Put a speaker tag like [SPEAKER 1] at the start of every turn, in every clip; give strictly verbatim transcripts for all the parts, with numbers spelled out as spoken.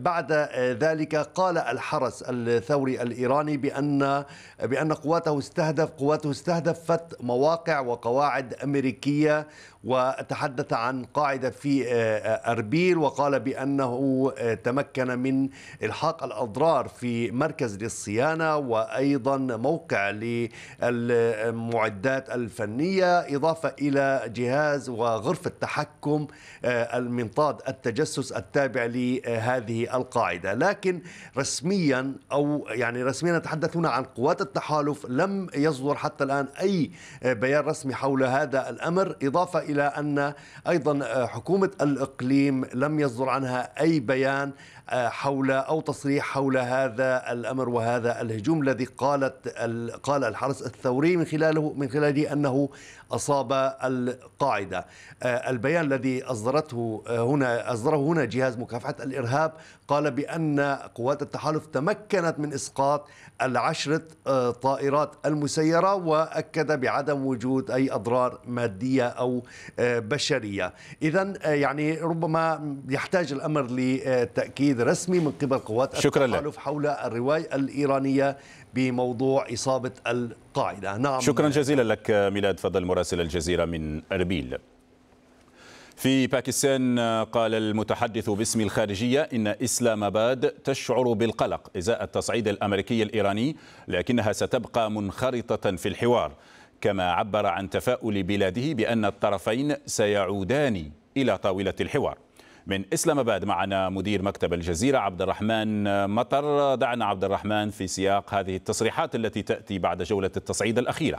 [SPEAKER 1] بعد ذلك قال الحرس الثوري الإيراني بأن بأن قواته استهدف قواته استهدفت مواقع وقواعد أمريكية، وتحدث عن قاعدة في أربيل، وقال بأنه تمكن من إلحاق الأضرار في مركز للصيانة وأيضا موقع للمعدات الفنية، إضافة إلى جهاز وغرفة تحكم المنطاد التجسس التابع لهذه القاعدة. لكن رسميا أو يعني رسميا نتحدث هنا عن قوات التحالف، لم يصدر حتى الآن أي بيان رسمي حول هذا الأمر، إضافة إلى أن أيضا حكومة الإقليم لم يصدر عنها أي بيان حول أو تصريح حول هذا الأمر وهذا الهجوم الذي قالت قال الحرس الثوري من خلاله من خلاله أنه أصاب القاعدة. البيان الذي أصدرته هنا أصدره هنا جهاز مكافحة الإرهاب قال بأن قوات التحالف تمكنت من إسقاط العشرة طائرات المسيرة، وأكد بعدم وجود أي أضرار مادية أو بشرية. إذن يعني ربما يحتاج الأمر لتأكيد رسمي من قبل قوات التحالف حول الرواية الإيرانية بموضوع إصابة القاعدة. نعم،
[SPEAKER 2] شكرا جزيلا لك ميلاد فضل مراسل الجزيرة من أربيل. في باكستان قال المتحدث باسم الخارجية إن إسلام آباد تشعر بالقلق إزاء التصعيد الأمريكي الإيراني، لكنها ستبقى منخرطة في الحوار، كما عبر عن تفاؤل بلاده بأن الطرفين سيعودان إلى طاولة الحوار. من إسلام آباد معنا مدير مكتب الجزيرة عبد الرحمن مطر. دعنا عبد الرحمن في سياق هذه التصريحات التي تأتي بعد جولة التصعيد الأخيرة.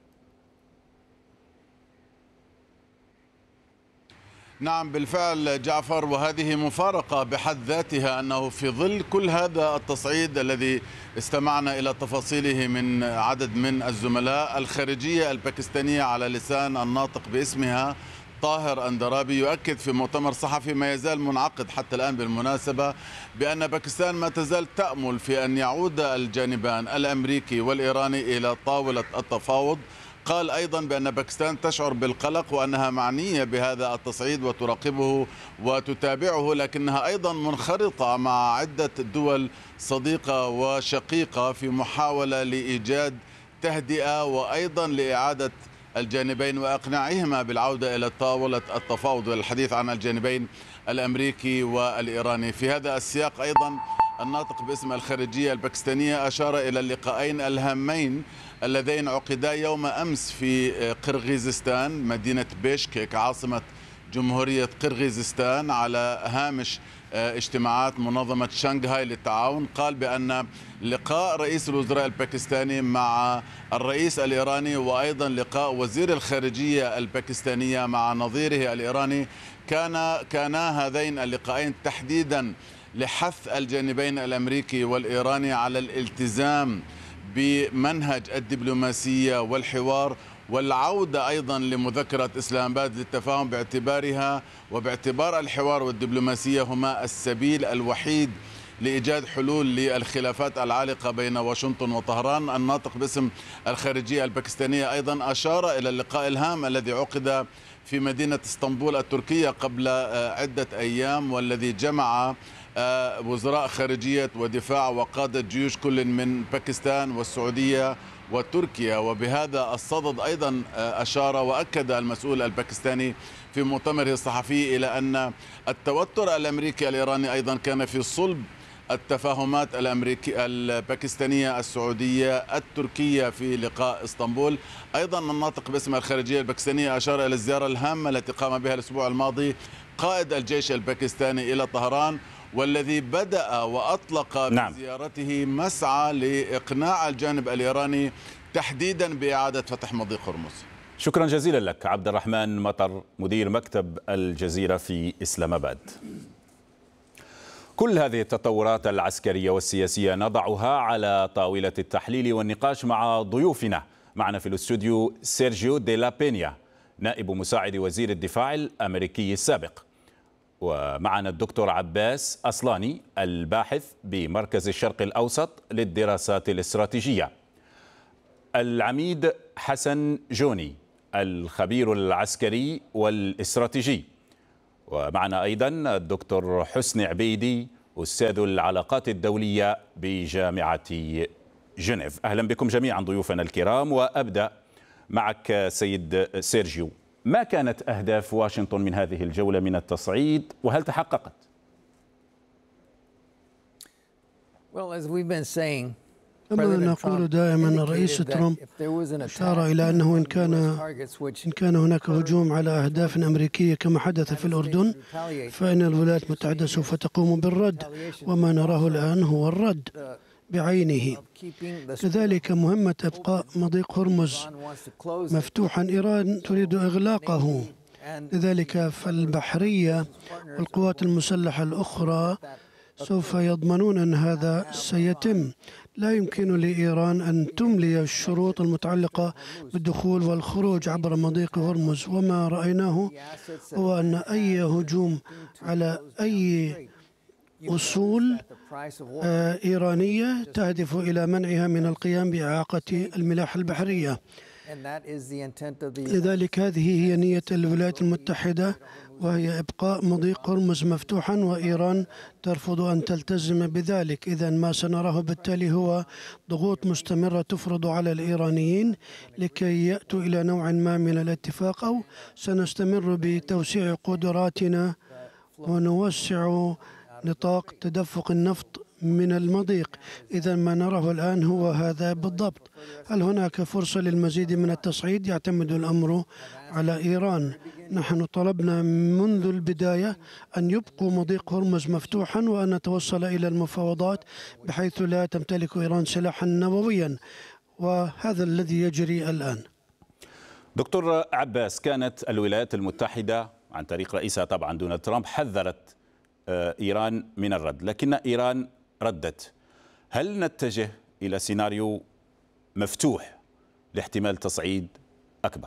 [SPEAKER 3] نعم بالفعل جعفر، وهذه مفارقة بحد ذاتها أنه في ظل كل هذا التصعيد الذي استمعنا إلى تفاصيله من عدد من الزملاء، الخارجية الباكستانية على لسان الناطق باسمها طاهر أندرابي يؤكد في مؤتمر صحفي ما يزال منعقد حتى الآن بالمناسبة بأن باكستان ما تزال تأمل في أن يعود الجانبان الأمريكي والإيراني إلى طاولة التفاوض. قال أيضا بأن باكستان تشعر بالقلق وأنها معنية بهذا التصعيد وتراقبه وتتابعه، لكنها أيضا منخرطة مع عدة دول صديقة وشقيقة في محاولة لإيجاد تهدئة وأيضا لإعادة الجانبين وإقناعهما بالعودة إلى طاولة التفاوض والحديث عن الجانبين الأمريكي والإيراني. في هذا السياق أيضا الناطق باسم الخارجية الباكستانية أشار إلى اللقاءين الهامين اللذين عقدا يوم أمس في قرغيزستان، مدينة بيشكك عاصمة جمهورية قرغيزستان، على هامش اجتماعات منظمة شنغهاي للتعاون. قال بأن لقاء رئيس الوزراء الباكستاني مع الرئيس الإيراني وأيضا لقاء وزير الخارجية الباكستانية مع نظيره الإيراني كان كانا هذين اللقاءين تحديدا لحث الجانبين الأمريكي والإيراني على الالتزام بمنهج الدبلوماسية والحوار، والعودة أيضا لمذكرة إسلام آباد للتفاهم باعتبارها وباعتبار الحوار والدبلوماسية هما السبيل الوحيد لإيجاد حلول للخلافات العالقة بين واشنطن وطهران. الناطق باسم الخارجية الباكستانية أيضا أشار إلى اللقاء الهام الذي عقد في مدينة اسطنبول التركية قبل عدة أيام، والذي جمع وزراء خارجية ودفاع وقادة جيوش كل من باكستان والسعودية وتركيا. وبهذا الصدد أيضا أشار وأكد المسؤول الباكستاني في مؤتمره الصحفي إلى أن التوتر الأمريكي الإيراني أيضا كان في صلب التفاهمات الأمريكية الباكستانية السعودية التركية في لقاء اسطنبول. أيضا الناطق باسم الخارجية الباكستانية أشار إلى الزيارة الهامة التي قام بها الأسبوع الماضي قائد الجيش الباكستاني إلى طهران، والذي بدأ وأطلق
[SPEAKER 2] نعم.
[SPEAKER 3] بزيارته مسعى لإقناع الجانب الإيراني تحديدا بإعادة فتح مضيق هرمز.
[SPEAKER 2] شكرا جزيلا لك عبد الرحمن مطر مدير مكتب الجزيرة في إسلام آباد. كل هذه التطورات العسكرية والسياسية نضعها على طاولة التحليل والنقاش مع ضيوفنا. معنا في الاستوديو سيرجيو دي لا بينيا نائب مساعد وزير الدفاع الأمريكي السابق، ومعنا الدكتور عباس أصلاني الباحث بمركز الشرق الأوسط للدراسات الاستراتيجية، العميد حسن جوني الخبير العسكري والاستراتيجي، ومعنا أيضا الدكتور حسني عبيدي أستاذ العلاقات الدولية بجامعة جنيف. أهلا بكم جميعا ضيوفنا الكرام، وأبدأ معك سيد سيرجيو. ما كانت أهداف واشنطن من هذه الجولة من التصعيد وهل تحققت؟
[SPEAKER 4] كما نقول دائما، الرئيس ترامب أشار إلى أنه إن كان إن كان هناك هجوم على أهداف أمريكية كما حدث في الأردن، فإن الولايات المتحدة سوف تقوم بالرد، وما نراه الآن هو الرد بعينه. كذلك مهمة إبقاء مضيق هرمز مفتوحا، إيران تريد إغلاقه، لذلك فالبحرية والقوات المسلحة الأخرى سوف يضمنون أن هذا سيتم. لا يمكن لإيران أن تملي الشروط المتعلقة بالدخول والخروج عبر مضيق هرمز، وما رأيناه هو أن أي هجوم على أي أصول إيرانية تهدف إلى منعها من القيام بإعاقة الملاحة البحرية. لذلك هذه هي نية الولايات المتحدة، وهي إبقاء مضيق هرمز مفتوحا، وإيران ترفض أن تلتزم بذلك. إذن ما سنراه بالتالي هو ضغوط مستمرة تفرض على الإيرانيين لكي يأتوا إلى نوع ما من الاتفاق، أو سنستمر بتوسيع قدراتنا ونوسع نطاق تدفق النفط من المضيق. إذا ما نراه الآن هو هذا بالضبط. هل هناك فرصة للمزيد من التصعيد؟ يعتمد الأمر على إيران. نحن طلبنا منذ البداية أن يبقوا مضيق هرمز مفتوحا وأن نتوصل إلى المفاوضات بحيث لا تمتلك إيران سلاحا نوويا، وهذا الذي يجري الآن.
[SPEAKER 2] دكتور عباس، كانت الولايات المتحدة عن طريق رئيسها طبعا دونالد ترامب حذرت إيران من الرد، لكن إيران ردت. هل نتجه إلى سيناريو مفتوح لاحتمال تصعيد أكبر؟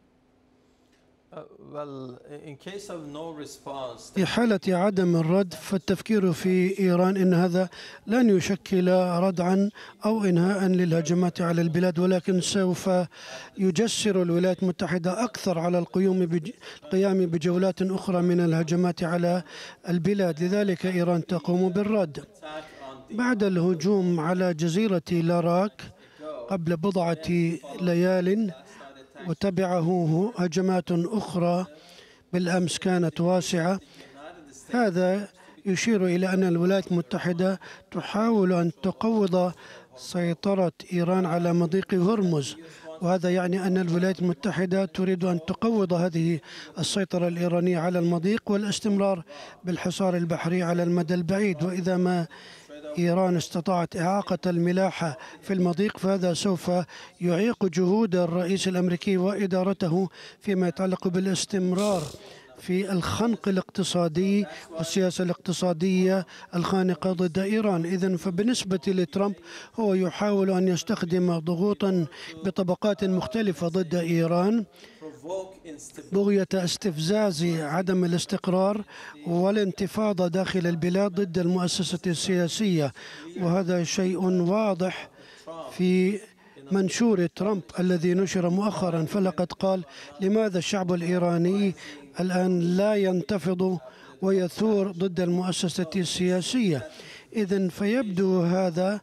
[SPEAKER 4] في حالة عدم الرد فالتفكير في إيران إن هذا لن يشكل ردعا أو إنهاء للهجمات على البلاد، ولكن سوف يجسر الولايات المتحدة أكثر على القيام القيام بجولات أخرى من الهجمات على البلاد. لذلك إيران تقوم بالرد. بعد الهجوم على جزيرة لاراك قبل بضعة ليال وتبعه هجمات أخرى بالأمس كانت واسعة، هذا يشير إلى أن الولايات المتحدة تحاول أن تقوض سيطرة إيران على مضيق هرمز، وهذا يعني أن الولايات المتحدة تريد أن تقوض هذه السيطرة الإيرانية على المضيق والاستمرار بالحصار البحري على المدى البعيد. وإذا ما إيران استطاعت إعاقة الملاحة في المضيق فهذا سوف يعيق جهود الرئيس الأمريكي وإدارته فيما يتعلق بالاستمرار في الخنق الاقتصادي والسياسة الاقتصادية الخانقة ضد إيران. إذن فبالنسبة لترامب هو يحاول أن يستخدم ضغوطا بطبقات مختلفة ضد إيران بغية استفزاز عدم الاستقرار والانتفاضة داخل البلاد ضد المؤسسة السياسية، وهذا شيء واضح في منشور ترامب الذي نشر مؤخرا، فلقد قال: لماذا الشعب الإيراني الآن لا ينتفض ويثور ضد المؤسسة السياسية؟ إذن فيبدو هذا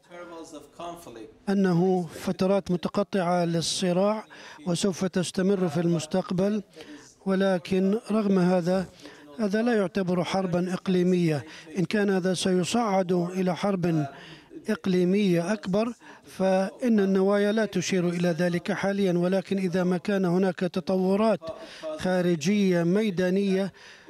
[SPEAKER 4] أنه فترات متقطعة للصراع وسوف تستمر في المستقبل، ولكن رغم هذا هذا لا يعتبر حربا إقليمية. إن كان هذا سيصعد إلى حرب إقليمية أكبر فإن النوايا لا تشير إلى ذلك حاليا، ولكن إذا ما كان هناك تطورات خارجية ميدانية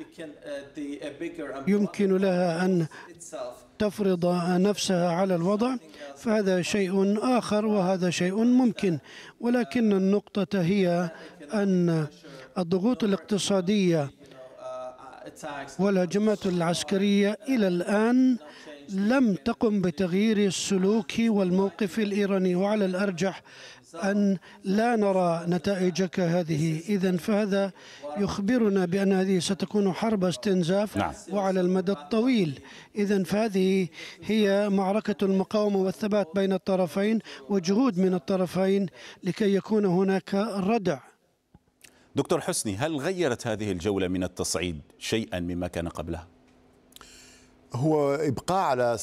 [SPEAKER 4] يمكن لها أن تفرض نفسها على الوضع فهذا شيء آخر وهذا شيء ممكن. ولكن النقطة هي أن الضغوط الاقتصادية والهجمات العسكرية إلى الآن لم تقم بتغيير السلوك والموقف الإيراني، وعلى الأرجح أن لا نرى نتائج كهذه. إذن فهذا يخبرنا بأن هذه ستكون حرب استنزاف نعم. وعلى المدى الطويل. إذن فهذه هي معركة المقاومة والثبات بين الطرفين وجهود من الطرفين لكي يكون هناك ردع.
[SPEAKER 2] دكتور حسني، هل غيرت هذه الجولة من التصعيد شيئا مما كان قبلها؟
[SPEAKER 5] هو إبقاء على